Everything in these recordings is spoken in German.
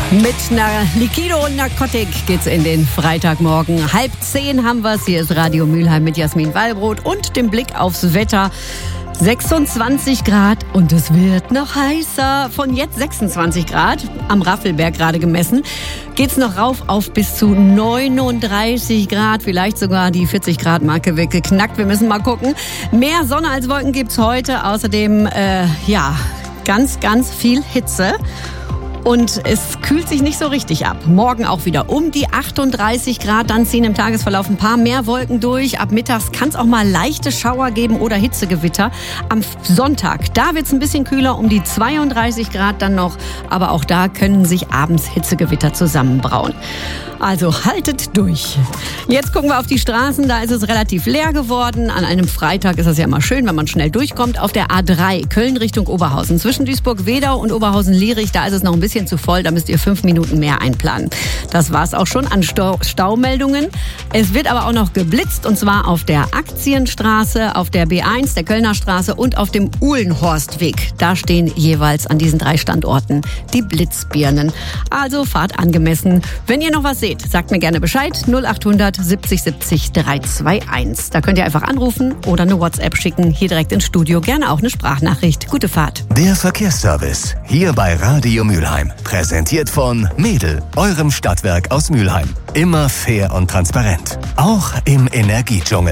Mit einer Liquido und Narkotik geht's in den Freitagmorgen. 9:30 haben wir's. Hier ist Radio Mülheim mit Jasmin Wallbrot und dem Blick aufs Wetter. 26 Grad und es wird noch heißer. Von jetzt 26 Grad, am Raffelberg gerade gemessen, geht's noch rauf auf bis zu 39 Grad. Vielleicht sogar die 40 Grad Marke weggeknackt. Wir müssen mal gucken. Mehr Sonne als Wolken gibt's heute. Außerdem, ganz, ganz viel Hitze. Und es kühlt sich nicht so richtig ab. Morgen auch wieder um die 38 Grad. Dann ziehen im Tagesverlauf ein paar mehr Wolken durch. Ab mittags kann es auch mal leichte Schauer geben oder Hitzegewitter. Am Sonntag, da wird es ein bisschen kühler, um die 32 Grad dann noch. Aber auch da können sich abends Hitzegewitter zusammenbrauen. Also haltet durch. Jetzt gucken wir auf die Straßen. Da ist es relativ leer geworden. An einem Freitag ist es ja immer schön, wenn man schnell durchkommt. Auf der A3 Köln Richtung Oberhausen. Zwischen Duisburg-Wedau und Oberhausen-Lierich, da ist es noch ein bisschen zu voll. Da müsst ihr 5 Minuten mehr einplanen. Das war's auch schon an Staumeldungen. Es wird aber auch noch geblitzt. Und zwar auf der Aktienstraße, auf der B1, der Kölner Straße und auf dem Uhlenhorstweg. Da stehen jeweils an diesen 3 Standorten die Blitzbirnen. Also fahrt angemessen. Wenn ihr noch was seht, sagt mir gerne Bescheid. 0800 70 70 321. Da könnt ihr einfach anrufen oder eine WhatsApp schicken. Hier direkt ins Studio. Gerne auch eine Sprachnachricht. Gute Fahrt. Der Verkehrsservice. Hier bei Radio Mülheim. Präsentiert von Medel, eurem Stadtwerk aus Mülheim. Immer fair und transparent. Auch im Energiedschungel.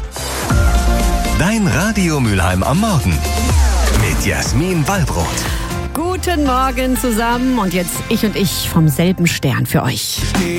Dein Radio Mülheim am Morgen. Mit Jasmin Wallbrot. Guten Morgen zusammen und jetzt ich und ich vom selben Stern für euch.